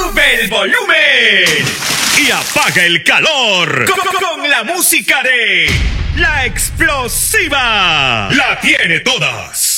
Sube el volumen y apaga el calor con la música de La Explosiva. La tiene todas.